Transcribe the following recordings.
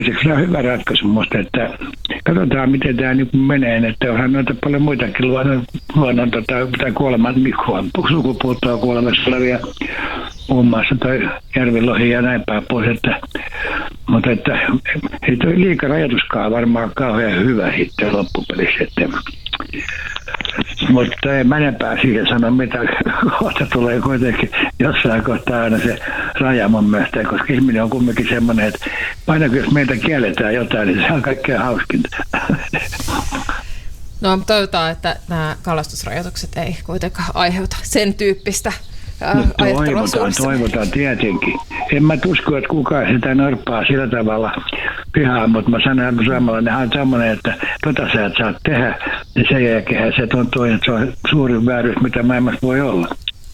Se on hyvä ratkaisu musta, että katsotaan miten tämä niin menee, että onhan noita paljon muitakin luonnon tai kuoleman sukupuuttoa kuolemassa olevia muun muassa toi järvilohi ja näin päin pois, mutta että ei toi liikarajoituskaan varmaan kauhean hyvä sitten loppupelissä, mutta en mä enempää siihen sano, mitä kohta tulee kuitenkin jossain kohtaa aina se raja mun mielestä, koska ihminen on kumminkin semmoinen, että aina kun jos meiltä kielletään jotain, niin se on kaikkein hauskinta. No toivotaan, että nämä kalastusrajoitukset ei kuitenkaan aiheuta sen tyyppistä ajattelua Suomessa. Toivotaan tietenkin. En mä usko, että kukaan sitä norppaa sillä tavalla pihaa, mutta mä sanon samalla, nehän on semmoinen, että sä et saa tehdä, ja sen jälkeen se tuntuu, että se on suurin vääryys, mitä maailmassa voi olla.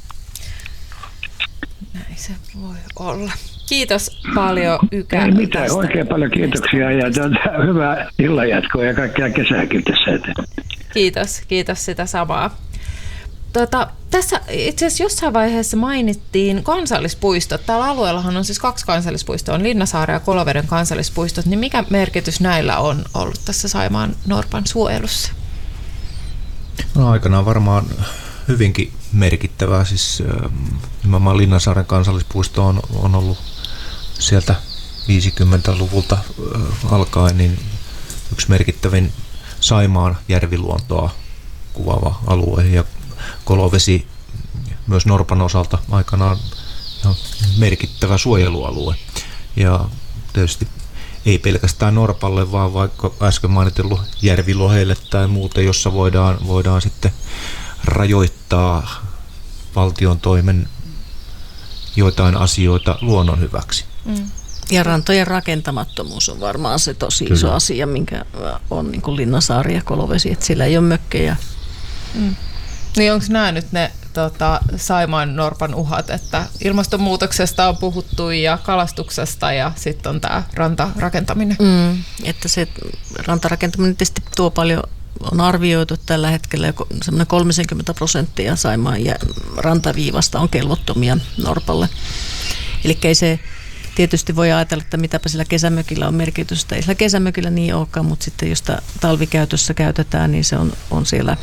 Näin se voi olla. Kiitos paljon, Ykä. Ei mitään, tästä. Oikein paljon kiitoksia ja hyvää illanjatkoa ja kaikkea kesääkin tässä eteen. Kiitos sitä samaa. Tässä itse asiassa jossain vaiheessa mainittiin kansallispuistot. Tällä alueellahan on siis 2 kansallispuistoa, on Linnasaaren ja Koloveden kansallispuistot. Niin mikä merkitys näillä on ollut tässä Saimaan norpan suojelussa? No aikanaan varmaan hyvinkin merkittävää. Siis nimenomaan Linnasaaren kansallispuisto on ollut sieltä 50-luvulta alkaen niin yksi merkittävin Saimaan järviluontoa kuvaava alue. Ja Kolovesi myös norpan osalta aikanaan merkittävä suojelualue. Ja tietysti ei pelkästään norpalle, vaan vaikka äsken mainitellut järviloheille tai muuten, jossa voidaan sitten rajoittaa valtion toimen joitain asioita luonnon hyväksi. Ja rantojen rakentamattomuus on varmaan se tosi iso asia, minkä on niin kuin Linnasaari ja Kolovesi, että sillä ei ole mökkejä. Niin onko nämä nyt ne Saimaan norpan uhat, että ilmastonmuutoksesta on puhuttu ja kalastuksesta ja sitten on tämä rantarakentaminen? Että se rantarakentaminen tietysti tuo paljon, on arvioitu tällä hetkellä semmoinen 30% Saimaan rantaviivasta on kelvottomia norpalle. Eli ei se tietysti voi ajatella, että mitäpä sillä kesämökillä on merkitystä. Ei sillä kesämökillä niin olekaan, mutta sitten jos talvikäytössä käytetään, niin se on siellä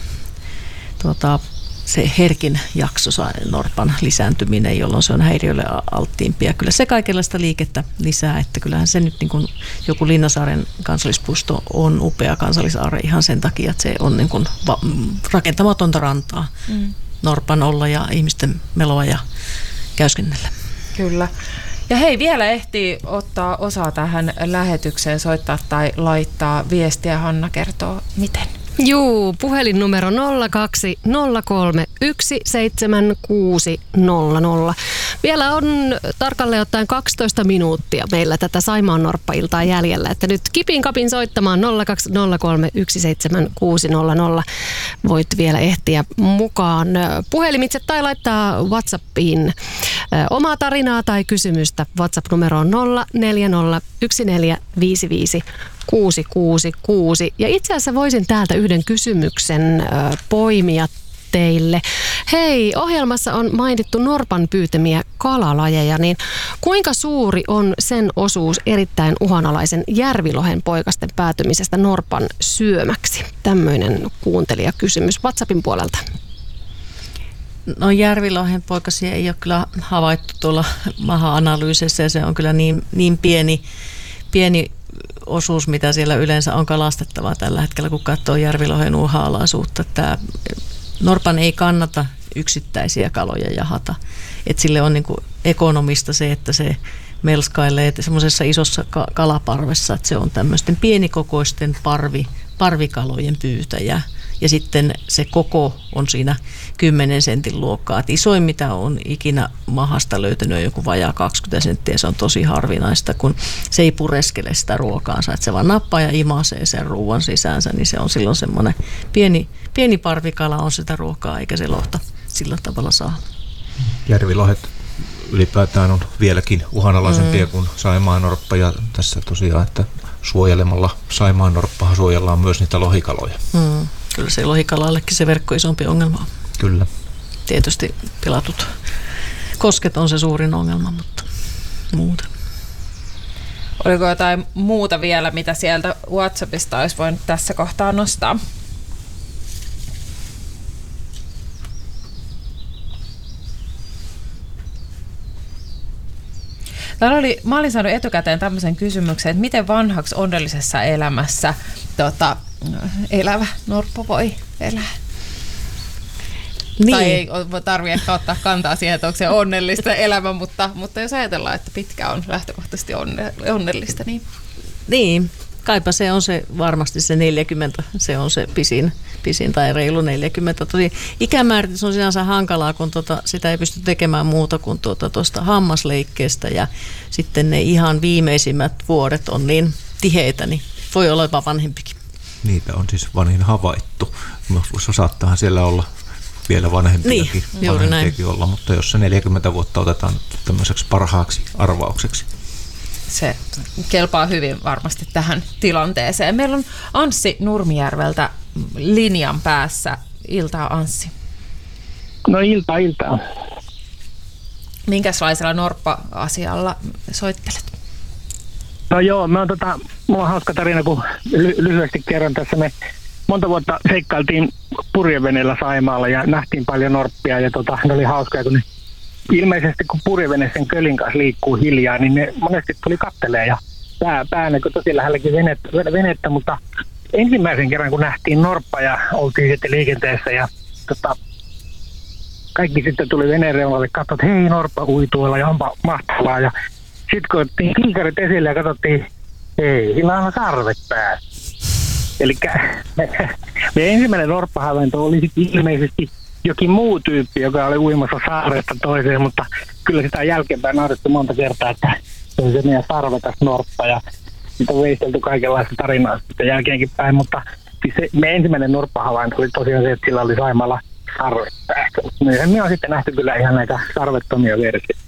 se herkin jakso norpan lisääntyminen, jolloin se on häiriölle alttiimpia. Kyllä se kaikenlaista liikettä lisää, että kyllähän se nyt niin kuin joku Linnasaaren kansallispuisto on upea kansallisaarre ihan sen takia, että se on niin kuin rakentamatonta rantaa norpan olla ja ihmisten meloa ja käyskennellä. Kyllä. Ja hei, vielä ehtii ottaa osaa tähän lähetykseen, soittaa tai laittaa viestiä. Hanna kertoo, miten. Juu, puhelinnumero 0203 17600. Vielä on tarkalleen ottaen 12 minuuttia meillä tätä Saimaan norppailtaa jäljellä, että nyt kipin kapin soittamaan 0203 17600. Voit vielä ehtiä mukaan puhelimitse tai laittaa WhatsAppiin omaa tarinaa tai kysymystä. WhatsApp-numero on 0401455666. Ja itse asiassa voisin täältä yhden kysymyksen poimia teille. Hei, ohjelmassa on mainittu norpan pyytämiä kalalajeja, niin kuinka suuri on sen osuus erittäin uhanalaisen järvilohen poikasten päätymisestä norpan syömäksi? Tämmöinen kuuntelijakysymys WhatsAppin puolelta. No järvilohen poikasia ei ole kyllä havaittu tuolla maha-analyysissä ja se on kyllä niin pieni osuus, mitä siellä yleensä on kalastettavaa tällä hetkellä, kun katsoo järvilohen uhanalaisuutta. Tämä norpan ei kannata yksittäisiä kaloja jahata. Et sille on niin kuin ekonomista se, että se melskailee semmoisessa isossa kalaparvessa, että se on tämmöisten pienikokoisten parvikalojen pyytäjä. Ja sitten se koko on siinä 10 sentin luokkaa. Et isoin mitä on ikinä mahasta löytänyt on joku vajaa 20 senttiä. Se on tosi harvinaista, kun se ei pureskele sitä ruokaansa. Että se vaan nappaa ja imasee sen ruoan sisäänsä, niin se on silloin semmoinen pieni parvikala on sitä ruokaa, eikä se lohta sillä tavalla saa. Järvilohet ylipäätään on vieläkin uhanalaisempia kuin saimaannorppa. Ja tässä tosiaan, että suojelemalla saimaannorppahan suojellaan myös niitä lohikaloja. Kyllä se lohikalallekin se verkko isompi ongelma. Kyllä. Tietysti pilatut kosket on se suurin ongelma, mutta muuten. Oliko jotain muuta vielä, mitä sieltä WhatsAppista olisi voinut tässä kohtaa nostaa? Mä olin saanut etukäteen tämmöisen kysymyksen, että miten vanhaksi onnellisessa elämässä elävä norppa voi elää? Niin. Tai ei tarvitse ehkä ottaa kantaa siihen, että onko se onnellista elämä, mutta jos ajatellaan, että pitkä on lähtökohtaisesti onnellista, niin... Niin, kaipa se on se varmasti se 40, se on se pisin tai reilu 40. Tosi ikämääritys on sinänsä hankalaa, kun sitä ei pysty tekemään muuta kuin tuosta hammasleikkeestä ja sitten ne ihan viimeisimmät vuodet on niin tiheitä, niin voi olla jopa vanhempikin. Niitä on siis vanhin havaittu. Saattaahan siellä olla vielä vanhempiakin olla, mutta jos se 40 vuotta otetaan tämmöiseksi parhaaksi arvaukseksi. Se kelpaa hyvin varmasti tähän tilanteeseen. Meillä on Anssi Nurmijärveltä linjan päässä. Iltaa, Anssi. No iltaa. Minkälaisella norppa-asialla soittelet? No joo, mulla on hauska tarina, kun lyhyesti kerron tässä. Me monta vuotta seikkailtiin purjeveneellä Saimaalla ja nähtiin paljon norppia ja ne oli hauskoja, kun ne ilmeisesti kun purjevene sen kölin kanssa liikkuu hiljaa, niin ne monesti tuli kattelee ja päänäkö tosi lähelläkin venettä, mutta ensimmäisen kerran kun nähtiin norppa ja oltiin sitten liikenteessä ja kaikki sitten tuli veneen reunalle, katsoi, että hei, norppa ui tuolla ja onpa mahtavaa ja sitten kun otettiin kiikarit esille ja katsottiin, hei, sillä on sarvet päässä. Eli meidän ensimmäinen norppahavainto oli ilmeisesti jokin muu tyyppi, joka oli uimassa saaresta toiseen, mutta kyllä sitä on jälkeenpäin naurettu monta kertaa, että se oli se meidän sarvekas norppa ja sitä on veistelty kaikenlaista tarinaa sitten jälkeenkin päin, mutta siis se meidän ensimmäinen norppahavainto oli tosiaan se, että sillä oli Saimaalla sarvet päästä. Me on sitten nähty kyllä ihan näitä sarvettomia versioita.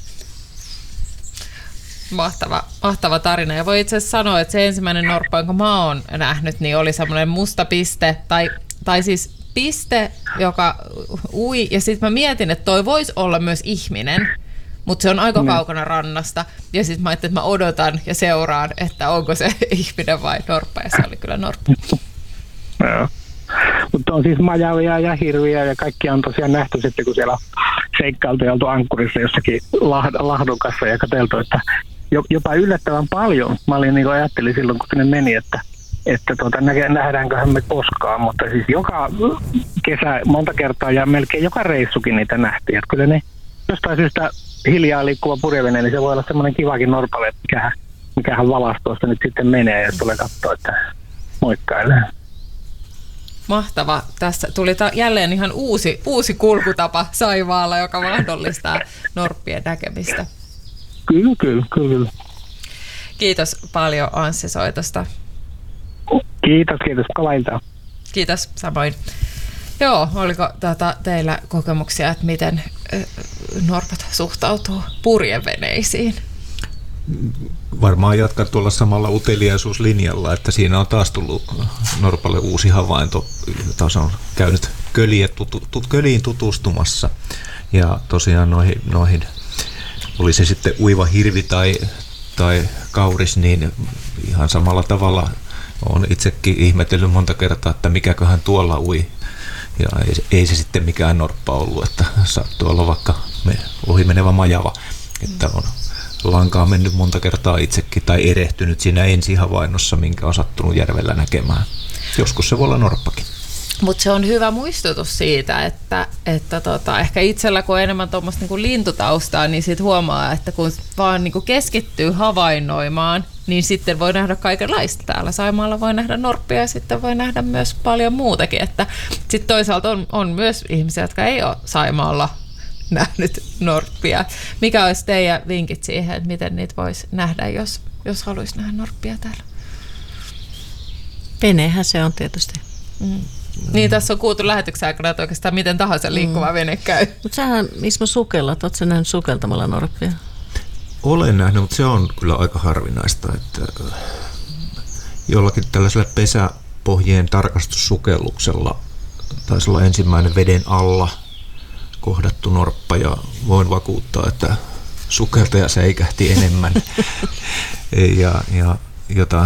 Mahtava tarina. Ja voi itse asiassa sanoa, että se ensimmäinen norppa, jonka mä oon nähnyt, niin oli semmoinen musta piste, tai siis piste, joka ui. Ja sitten mä mietin, että toi voisi olla myös ihminen, mutta se on aika kaukana rannasta. Ja sitten mä ajattelin, että mä odotan ja seuraan, että onko se ihminen vai norppa. Ja se oli kyllä norppa. Joo. Mutta on siis majavia ja hirviä ja kaikkia on tosiaan nähty sitten, kun siellä on seikkailtu ja oltu ankkurissa jossakin lahdukassa ja katseltu, että jopa yllättävän paljon. Mä olin ajattelin silloin, kun ne meni, että nähdäänköhän me koskaan, mutta siis joka kesä monta kertaa ja melkein joka reissukin niitä nähtiin. Että kyllä ne jostain syystä hiljaa liikkuva purjevene, niin se voi olla semmoinen kivakin norpalle, että mikähän valastoista nyt sitten menee ja tulee katsoa, että moikkailee. Mahtava. Tässä tuli jälleen ihan uusi kulkutapa Saimaalla, joka mahdollistaa norppien näkemistä. Kyllä. Kiitos paljon Anssi soitosta. Kiitos. Mukavaa iltaa. Kiitos, samoin. Joo, oliko teillä kokemuksia, että miten norpat suhtautuu purjeveneisiin? Varmaan jatkan tuolla samalla uteliaisuuslinjalla, että siinä on taas tullut norpalle uusi havainto, jota se on käynyt köliin tutustumassa. Ja tosiaan noihin oli se sitten uiva hirvi tai kauris, niin ihan samalla tavalla olen itsekin ihmetellyt monta kertaa, että mikäköhän tuolla ui. Ja ei se sitten mikään norppa ollut, että sattuu olla vaikka ohi menevä majava, että on lankaa mennyt monta kertaa itsekin tai erehtynyt siinä ensihavainnossa, minkä on sattunut järvellä näkemään. Joskus se voi olla norppakin. Mutta se on hyvä muistutus siitä, että ehkä itsellä kun on enemmän tuommoista niinku lintutaustaa, niin sit huomaa, että kun vaan niinku keskittyy havainnoimaan, niin sitten voi nähdä kaikenlaista. Täällä Saimaalla voi nähdä norppia ja sitten voi nähdä myös paljon muutakin. Sitten toisaalta on myös ihmisiä, jotka ei ole Saimaalla nähnyt norppia. Mikä olisi teidän vinkit siihen, että miten niitä voisi nähdä, jos haluaisi nähdä norppia täällä? Venehän se on tietysti. Niin, tässä on kuultu lähetyksen aikana, että oikeastaan miten tahansa liikkuva vene käy. Mutta sähän, Ismo, sukellat. Oletko sä nähnyt sukeltamalla norppia? Olen nähnyt, mutta se on kyllä aika harvinaista, että jollakin tällaisella pesäpohjien tarkastussukelluksella taisi olla ensimmäinen veden alla kohdattu norppa, ja voin vakuuttaa, että sukeltaja säikähti enemmän. ja jota